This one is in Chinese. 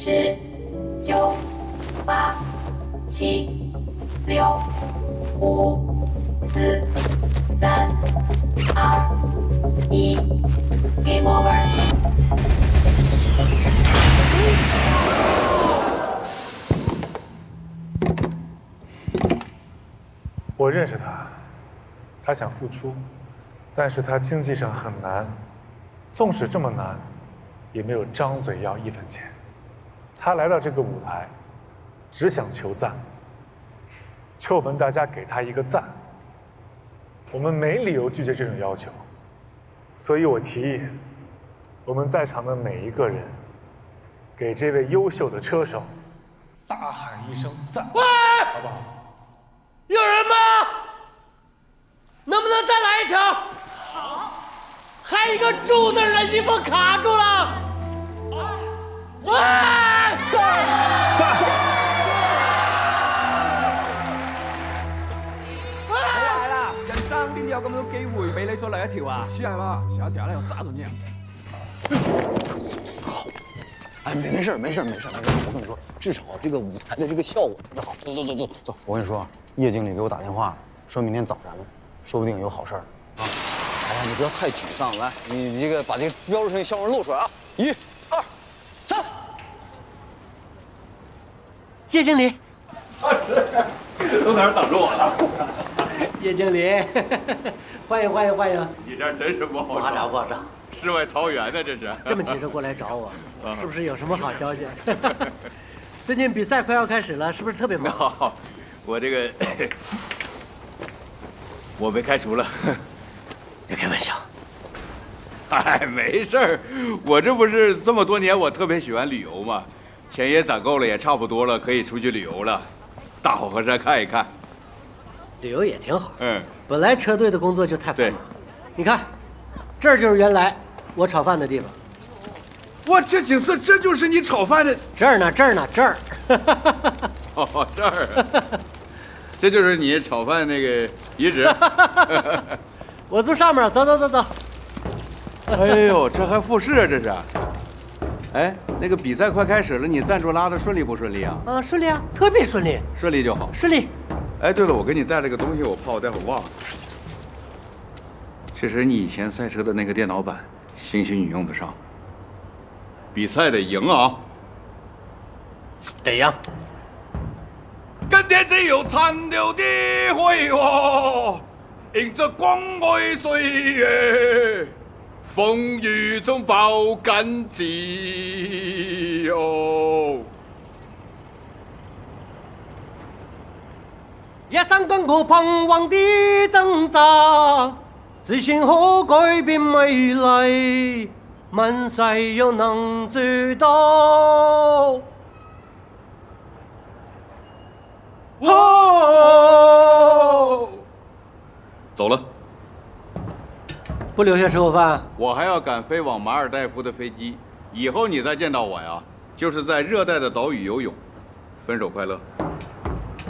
10、9、8、7、6、5、4、3、2、1，Game over。 我认识他，他想付出，但是他经济上很难，纵使这么难，也没有张嘴要1分钱。他来到这个舞台，只想求赞，求我们大家给他一个赞。我们没理由拒绝这种要求，所以我提议，我们在场的每一个人，给这位优秀的车手大喊一声赞， 喂， 好不好？ 有人吗？能不能再来一条？ 好。 还有一个柱子人衣服卡住了。喂， 赞！ 來啦！人生邊有咁多機會俾你再嚟一條啊？是啦，小點咧又炸到你。 好，哎，没事，我跟你说，至少这个舞台的这个效果特别好。走，我跟你说，叶经理给我打电话，说明天早上，说不定有好事儿啊。哎呀，你不要太沮丧，来，你这个把这个标志性笑容露出来啊！1、2、3。 叶经理， 都在那儿等着我了。 叶经理，欢迎！ 你这真是不好找， 不好找， 世外桃源呢，这是。 这么急着过来找我，是不是有什么好消息？最近比赛快要开始了，是不是特别忙？ 我这个，我被开除了。 别开玩笑。 哎，没事儿，我这不是这么多年，我特别喜欢旅游嘛，钱也攒够了，也差不多了，可以出去旅游了，大好河山看一看。 旅游也挺好。 嗯， 本来车队的工作就太繁忙，你看，这儿就是原来我炒饭的地方。 哇，这景色，这就是你炒饭的这儿呢。 哦，这儿，这就是你炒饭那个遗址。 我坐上面了，走。 哎呦，这还复试啊，这是。哎，那个比赛快开始了，你赞助拉的顺利不顺利啊？ 啊，顺利啊，特别顺利。 顺利就好。 顺利。 哎，对了，我给你带了个东西，我怕我待会儿忘了。这是你以前赛车的那个电脑版，兴许你用得上。比赛得赢啊！ 得赢。 今天只有殘留的輝煌，迎着光輝歲月，風雨中抱緊自由。 一生艱苦彷徨的掙扎，自信可改變未來，問誰又能知道？哦， 走了， 不留下吃口饭？ 我还要赶飞往马尔代夫的飞机。以后你再见到我呀，就是在热带的岛屿游泳。分手快乐。